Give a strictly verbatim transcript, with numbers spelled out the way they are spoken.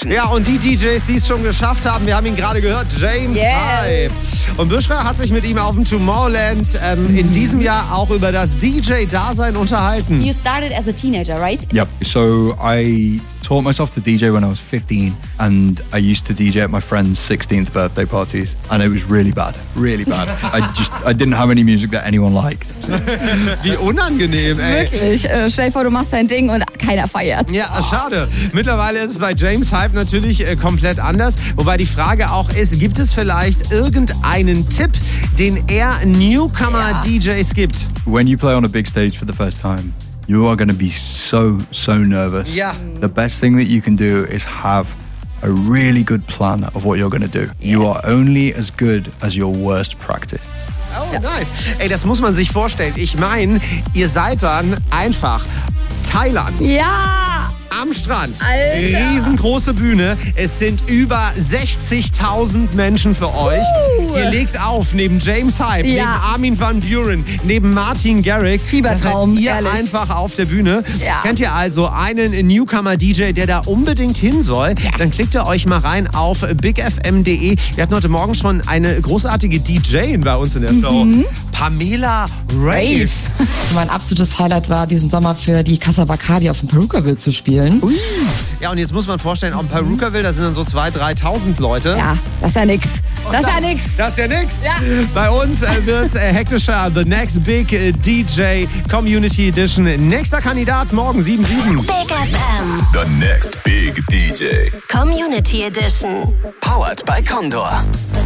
Ja, und die D Js, die es schon geschafft haben, wir haben ihn gerade gehört, James Yeah. Hype. Und Bushra hat sich mit ihm auf dem Tomorrowland ähm, in diesem Jahr auch über das D J-Dasein unterhalten. You started as a teenager, right? Yep. So I taught myself to D J when I was fifteen, and I used to D J at my friends' sixteenth birthday parties, and it was really bad, really bad. I just I didn't have any music that anyone liked. Wie unangenehm, ey. Wirklich. Äh, stell dir vor, du machst dein Ding und keiner feiert. Ja, schade. Mittlerweile ist es bei James Hype natürlich äh, komplett anders. Wobei die Frage auch ist, gibt es vielleicht irgendeinen Tipp, den er Newcomer-D Js gibt? When you play on a big stage for the first time, you are going to be so, so nervous. Yeah. The best thing that you can do is have a really good plan of what you're going to do. Yes. You are only as good as your worst practice. Oh, nice. Ey, das muss man sich vorstellen. Ich meine, ihr seid dann einfach Thailand. Ja! Am Strand. Alter. Riesengroße Bühne. Es sind über sechzigtausend Menschen für euch. Uh. Ihr legt auf neben James Hype, Ja. neben Armin van Buuren, neben Martin Garrix. Fiebertraum, Da seid ihr ehrlich. einfach auf der Bühne. Ja. Kennt ihr also einen Newcomer-D J, der da unbedingt hin soll? Dann klickt ihr euch mal rein auf big f m punkt d e. Wir hatten heute Morgen schon eine großartige D J bei uns in der Show. Mhm. Pamela Rave. Mein absolutes Highlight war, diesen Sommer für die Casa Bacardi auf dem Perukaville zu spielen. Ja, und jetzt muss man vorstellen, auf Perukaville, da sind dann so zweitausend, dreitausend Leute. Ja, das ist ja nix. Das ist ja nix. Das ist ja nix. Ja. Bei uns äh, wird es äh, hektischer. The Next Big äh, D J Community Edition. Nächster Kandidat morgen sieben sieben. Big F M. The Next Big D J. Community Edition. Powered by Condor.